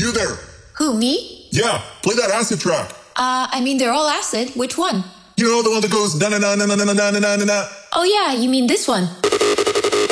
You there? Who, me? Yeah, play that acid track. I mean, they're all acid. Which one? You know, the one that goes na na na na na na na na na na. Oh yeah, you mean this one.